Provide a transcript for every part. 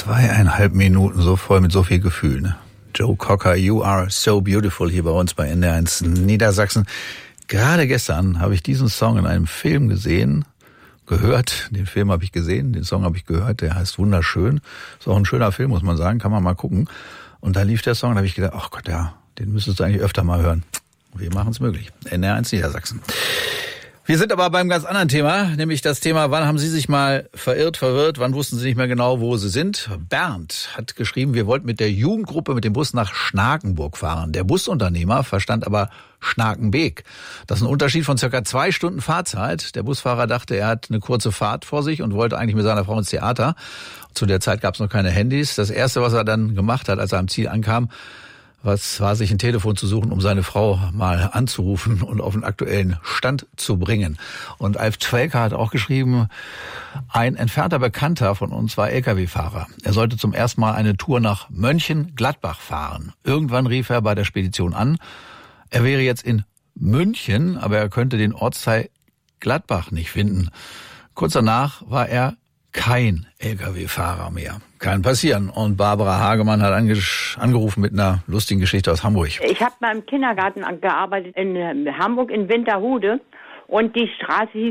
2,5 Minuten, so voll mit so viel Gefühl, ne? Joe Cocker, You Are So Beautiful hier bei uns bei NDR1 Niedersachsen. Gerade gestern habe ich diesen Song in einem Film gehört. Den Film habe ich gesehen, den Song habe ich gehört, der heißt Wunderschön. Ist auch ein schöner Film, muss man sagen, kann man mal gucken. Und da lief der Song, da habe ich gedacht, ach Gott, ja, den müsstest du eigentlich öfter mal hören. Wir machen es möglich. NDR1 Niedersachsen. Wir sind aber beim ganz anderen Thema, nämlich das Thema, wann haben Sie sich mal verirrt, verwirrt, wann wussten Sie nicht mehr genau, wo Sie sind? Bernd hat geschrieben, wir wollten mit der Jugendgruppe mit dem Bus nach Schnakenburg fahren. Der Busunternehmer verstand aber Schnakenbeek. Das ist ein Unterschied von circa 2 Stunden Fahrzeit. Der Busfahrer dachte, er hat eine kurze Fahrt vor sich und wollte eigentlich mit seiner Frau ins Theater. Zu der Zeit gab es noch keine Handys. Das Erste, was er dann gemacht hat, als er am Ziel ankam, war sich ein Telefon zu suchen, um seine Frau mal anzurufen und auf den aktuellen Stand zu bringen. Und Alf Zwelker hat auch geschrieben, ein entfernter Bekannter von uns war Lkw-Fahrer. Er sollte zum ersten Mal eine Tour nach Mönchengladbach fahren. Irgendwann rief er bei der Spedition an, er wäre jetzt in München, aber er könnte den Ortsteil Gladbach nicht finden. Kurz danach war er kein Lkw-Fahrer mehr. Kann passieren. Und Barbara Hagemann hat angerufen mit einer lustigen Geschichte aus Hamburg. Ich habe beim Kindergarten gearbeitet in Hamburg in Winterhude und die Straße hieß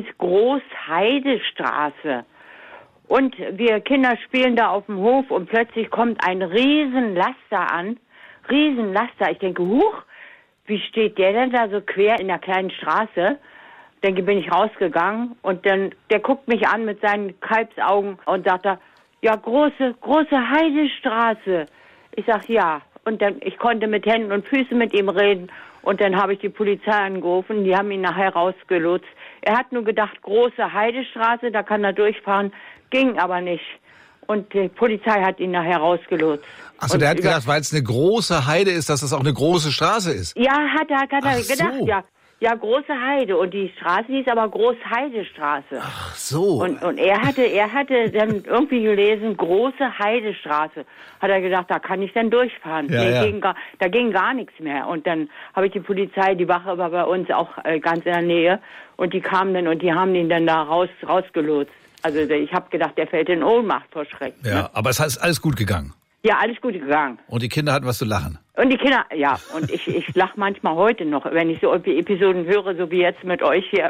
Großheidestraße. Und wir Kinder spielen da auf dem Hof und plötzlich kommt ein Riesenlaster an. Riesenlaster. Ich denke, huch, wie steht der denn da so quer in der kleinen Straße? Denke, bin ich rausgegangen und dann, der guckt mich an mit seinen Kalbsaugen und sagt da, ja, große Heidestraße. Ich sag, ja. Und dann, ich konnte mit Händen und Füßen mit ihm reden und dann habe ich die Polizei angerufen, die haben ihn nachher rausgelotst. Er hat nur gedacht, große Heidestraße, da kann er durchfahren, ging aber nicht. Und die Polizei hat ihn nachher rausgelotst. Achso, der hat gedacht, weil es eine große Heide ist, dass es auch eine große Straße ist. Ja, hat er gedacht, ja. Ja, Große Heide. Und die Straße hieß aber Großheidestraße. Ach so. Und er hatte dann irgendwie gelesen, Große Heidestraße. Hat er gedacht, da kann ich dann durchfahren. Ja, Da ging gar nichts mehr. Und dann habe ich die Polizei, die Wache war bei uns auch ganz in der Nähe. Und die kamen dann und die haben ihn dann da rausgelotst. Also ich habe gedacht, der fällt in Ohnmacht vor Schreck. Ja, ne? Aber es ist alles gut gegangen. Ja, alles gut gegangen. Und die Kinder hatten was zu lachen. Und die Kinder, ja, und ich lache manchmal heute noch, wenn ich so Episoden höre, so wie jetzt mit euch hier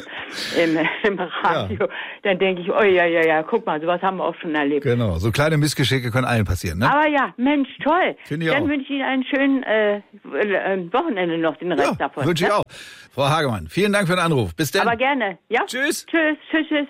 im Radio, ja. Dann denke ich, oh ja, guck mal, sowas haben wir auch schon erlebt. Genau, so kleine Missgeschicke können allen passieren, ne? Aber ja, Mensch, toll. Finde ich dann auch. wünsche ich Ihnen einen schönen Wochenende noch, den Rest davon. Wünsche ich auch. Frau Hagemann, vielen Dank für den Anruf. Bis dann. Aber gerne, ja? Tschüss. Tschüss.